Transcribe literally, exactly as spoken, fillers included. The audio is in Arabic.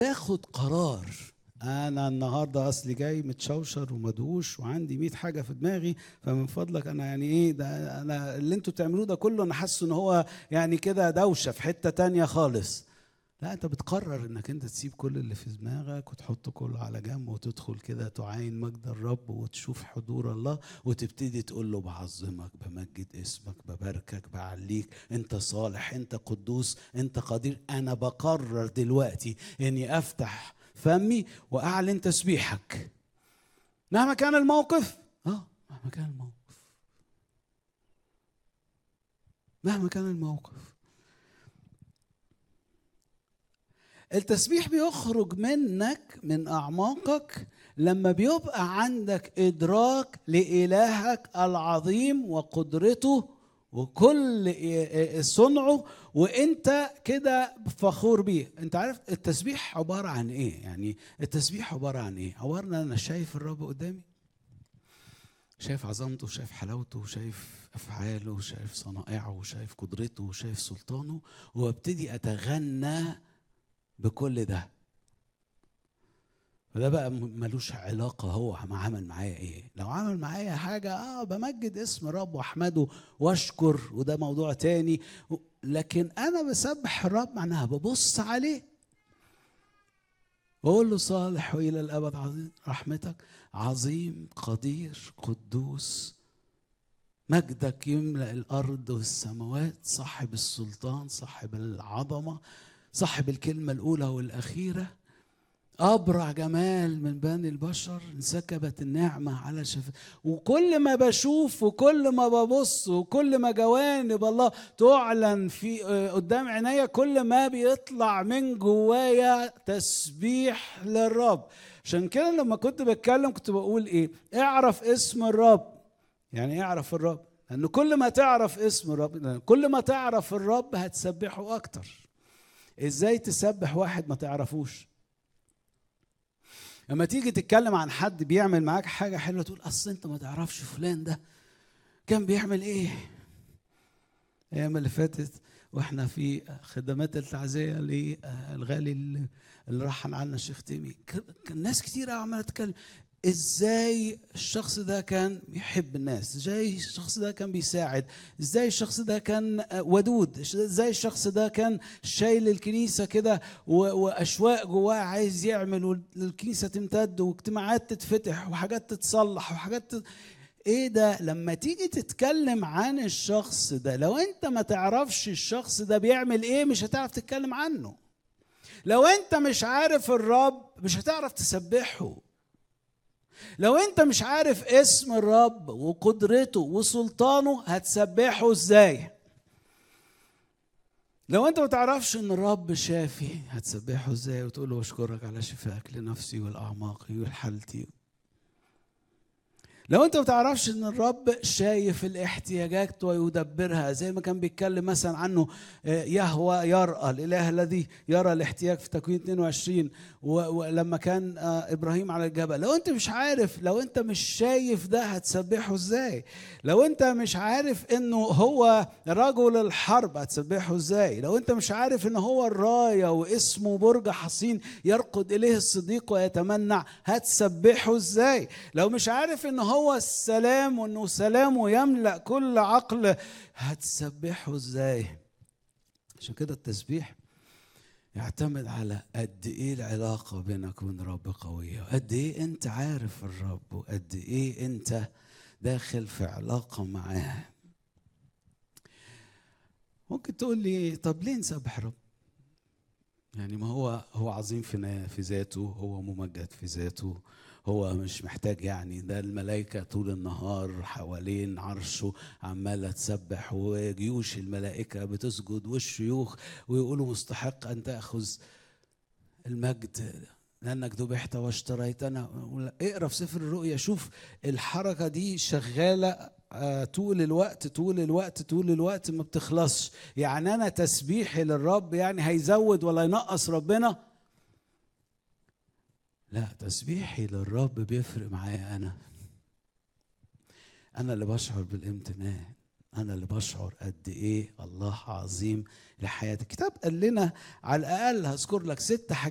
تاخد قرار. انا النهارده اصلي جاي متشوشر ومدهوش وعندي مية حاجه في دماغي، فمن فضلك انا يعني ايه ده، انا اللي انتوا بتعملوه ده كله انا حاسس ان هو يعني كده دوشه في حته تانية خالص. لا، انت بتقرر انك انت تسيب كل اللي في دماغك وتحطه كله على جنب وتدخل كده تعاين مجد الرب وتشوف حضور الله وتبتدي تقول له بعظمك، بمجد اسمك، بباركك، بعليك، انت صالح، انت قدوس، انت قدير. انا بقرر دلوقتي اني افتح فمي واعلن تسبيحك مهما كان الموقف. اه مهما كان الموقف، مهما كان الموقف. التسبيح بيخرج منك من أعماقك لما بيبقى عندك إدراك لإلهك العظيم وقدرته وكل صنعه، وانت كده فخور بيه. انت عارف التسبيح عبارة عن ايه؟ يعني التسبيح عبارة عن ايه؟ عبارة ان انا شايف الرب قدامي، شايف عظمته، شايف حلاوته، شايف أفعاله، شايف صنائعه، شايف قدرته، شايف سلطانه، وابتدي أتغنى بكل ده. فده بقى ملوش علاقة هو عمل معايا ايه. لو عمل معايا حاجة اه بمجد اسم الرب واحمده واشكر، وده موضوع تاني. لكن انا بسبح الرب معناها ببص عليه واقول له صالح والى الابد عظيم رحمتك، عظيم قدير قدوس، مجدك يملأ الارض والسماوات، صاحب السلطان، صاحب العظمة، صاحب الكلمة الاولى والاخيرة، أبرع جمال من بني البشر، انسكبت النعمة على شفاه. وكل ما بشوف وكل ما ببص وكل ما جوانب الله تعلن في قدام عينيا، كل ما بيطلع من جوايا تسبيح للرب. عشان كده لما كنت بتكلم كنت بقول ايه؟ اعرف اسم الرب. يعني ايه اعرف الرب؟ لأن كل ما تعرف اسم الرب، كل ما تعرف الرب هتسبحه أكتر. ازاي تسبح واحد ما تعرفوش؟ لما تيجي تتكلم عن حد بيعمل معاك حاجة حلوة تقول أصل أنت ما تعرفش فلان ده كان بيعمل إيه. الأيام اللي فاتت وإحنا في خدمات التعزية للغالي اللي راح عنا الشيخ تيمي، كان ناس كتير عمالة تتكلم ازاي الشخص ده كان بيحب الناس، ازاي الشخص ده كان بيساعد، ازاي الشخص ده كان ودود، ازاي الشخص ده كان شايل الكنيسة كده واشواق جواه عايز يعمل والكنيسة تمتد واجتماعات تتفتح وحاجات تتصلح وحاجات تت... ايه ده؟ لما تيجي تتكلم عن الشخص ده، لو انت ما تعرفش الشخص ده بيعمل ايه مش هتعرف تتكلم عنه. لو انت مش عارف الرب مش هتعرف تسبحه. لو انت مش عارف اسم الرب وقدرته وسلطانه هتسبحه ازاي؟ لو انت ما تعرفش ان الرب شافي هتسبحه ازاي وتقول له اشكرك على شفائك لنفسي والاعماقي والحالتي؟ لو انت ما تعرفش ان الرب شايف الاحتياجات ويدبرها، زي ما كان بيتكلم مثلا عنه يهوى يرى، الاله الذي يرى الاحتياج في تكوين اثنين وعشرين، ولما كان ابراهيم على الجبل. لو انت مش عارف، لو انت مش شايف ده هتسبحه ازاي؟ لو انت مش عارف انه هو رجل الحرب هتسبحه ازاي؟ لو انت مش عارف انه هو الرايه واسمه برج حصين يرقد اليه الصديق ويتمنع هتسبحه ازاي؟ لو مش عارف انه هو هو السلام وانه سلامه يملأ كل عقل هتسبحه ازاي؟ عشان كده التسبيح يعتمد على قد ايه العلاقة بينك وبين الرب قوية، وقد ايه انت عارف الرب، وقد ايه انت داخل في علاقة معاه. ممكن تقول لي طب ليه نسبح الرب؟ يعني ما هو هو عظيم في في ذاته، هو ممجد في ذاته، هو مش محتاج يعني. ده الملائكة طول النهار حوالين عرشه عمالة تسبح، وجيوش الملائكة بتسجد، والشيوخ ويقولوا مستحق أن تأخذ المجد لأنك ذبحت واشتريتنا. اقرأ في سفر الرؤيا شوف الحركة دي شغالة طول الوقت طول الوقت طول الوقت ما بتخلصش. يعني أنا تسبيحي للرب يعني هيزود ولا ينقص ربنا؟ لا، تسبيحي للرب بيفرق معايا. أنا أنا اللي بشعر بالامتنان، أنا اللي بشعر قد إيه الله عظيم لحياتي. الكتاب قال لنا على الأقل هذكر لك ست حاجات